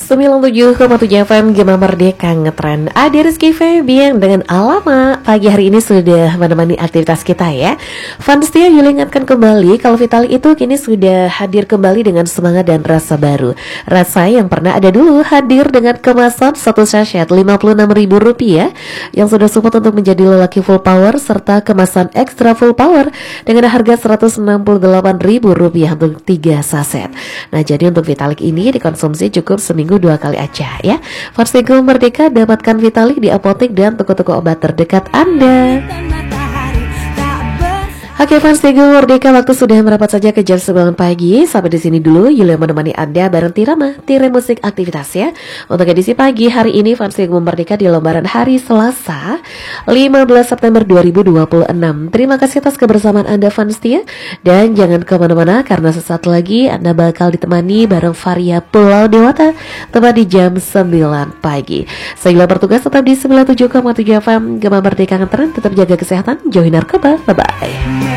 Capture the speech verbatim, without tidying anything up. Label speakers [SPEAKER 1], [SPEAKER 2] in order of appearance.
[SPEAKER 1] sembilan puluh tujuh koma tujuh F M Gema Merdeka Ngetren. Adi Rizky Febian dengan Alama pagi hari ini sudah menemani aktivitas kita ya. Fanstia Yuli ingatkan kembali kalau Vitalik itu kini sudah hadir kembali dengan semangat dan rasa baru. Rasa yang pernah ada dulu hadir dengan kemasan satu sachet lima puluh enam ribu rupiah yang sudah support untuk menjadi lelaki full power, serta kemasan ekstra full power dengan harga seratus enam puluh delapan ribu rupiah untuk tiga saset. Nah, jadi untuk Vitalik ini dikonsumsi cukup seminggu dua kali aja ya. Versi Go Merdeka, dapatkan Vitalik di apotek dan toko-toko obat terdekat Anda. Oke fans Go Merdeka, waktu sudah merapat saja ke jam sembilan pagi. Sampai di sini dulu Yulia menemani Anda bareng Tirama, Tire Musik Aktivitas ya. Untuk edisi pagi hari ini fans Go Merdeka di lembaran hari Selasa lima belas September dua ribu dua puluh enam. Terima kasih atas kebersamaan Anda fans ya. Dan jangan kemana-mana karena sesaat lagi Anda bakal ditemani bareng Varia Pulau Dewata tepat di jam sembilan pagi. Saya bertugas tetap di sembilan puluh tujuh koma tujuh F M Gema Merdeka Ngetren. Tetap jaga kesehatan, jauhi narkoba. Bye-bye.